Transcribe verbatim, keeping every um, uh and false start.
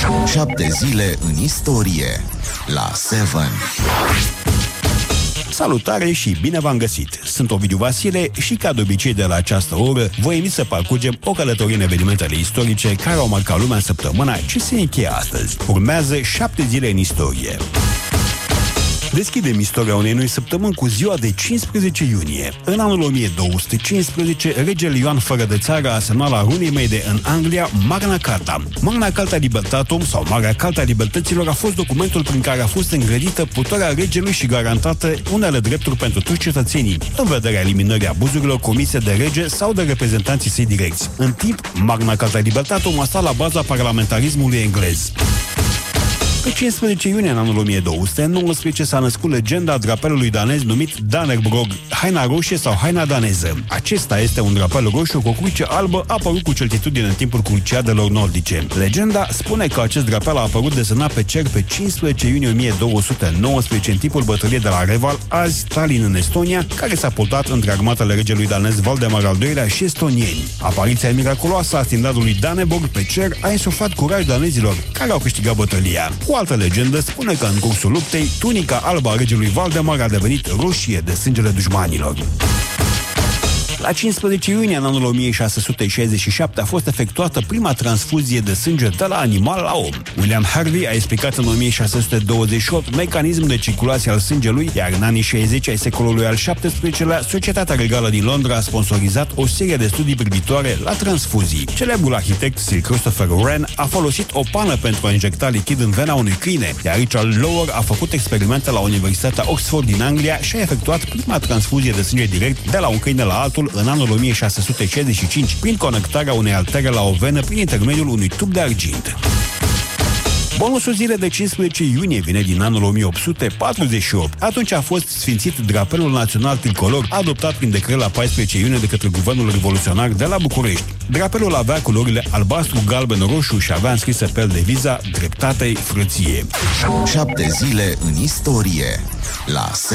Șapte zile în istorie la Seven. Salutare și bine v-am găsit! Sunt Ovidiu Vasile și, ca de obicei de la această oră, vă invit să parcurgem o călătorie în evenimentele istorice care au marcat lumea în săptămâna ce se încheie astăzi. Urmează șapte zile în istorie. Deschidem istoria unei noi săptămâni cu ziua de cincisprezece iunie. În anul o mie două sute cincisprezece, regele Ioan fără de țară a semnat la Runemeide în Anglia Magna Carta. Magna Carta Libertatum sau Marea Carta a Libertăților a fost documentul prin care a fost îngrădită puterea regelui și garantată unele drepturi pentru toți cetățenii, în vederea eliminării abuzurilor comise de rege sau de reprezentanții săi direcți. În timp, Magna Carta Libertatum a stat la baza parlamentarismului englez. Pe cincisprezece iunie în anul o mie două sute nouăsprezece s-a născut legenda drapelului danez numit Dannebrog, haina roșie sau haina daneză. Acesta este un drapel roșu cu o cruce albă apărut cu certitudine în timpul cruciadelor nordice. Legenda spune că acest drapel a apărut desenat pe cer pe cincisprezece iunie o mie două sute nouăsprezece în timpul bătăliei de la Reval, azi Tallinn în Estonia, care s-a purtat între armatele regelui danez Valdemar al doilea și estonieni. Apariția miraculoasă a standardului Dannebrog pe cer a insuflat curaj danezilor, care au câștigat bătălia. O altă legendă spune că în cursul luptei, tunica albă a regelui Valdemar a devenit roșie de sângele dușmanilor. La cincisprezece iunie în anul o mie șase sute șaizeci și șapte a fost efectuată prima transfuzie de sânge de la animal la om. William Harvey a explicat în o mie șase sute douăzeci și opt mecanismul de circulație al sângelui, iar în anii șaizeci ai secolului al șaptesprezecelea, Societatea Regală din Londra a sponsorizat o serie de studii privitoare la transfuzii. Celebrul arhitect Sir Christopher Wren a folosit o pană pentru a injecta lichid în vena unui câine, iar Richard Lower a făcut experimente la Universitatea Oxford din Anglia și a efectuat prima transfuzie de sânge direct de la un câine la altul în anul o mie șase sute șaizeci și cinci, prin conectarea unei artere la o venă prin intermediul unui tub de argint. Bonusul zilei de cincisprezece iunie vine din anul o mie opt sute patruzeci și opt. Atunci a fost sfințit drapelul național tricolor, adoptat prin decret la paisprezece iunie de către Guvernul Revoluționar de la București. Drapelul avea culorile albastru, galben, roșu și avea înscrisă pe el deviza Dreptate-i frăție. Șapte zile în istorie la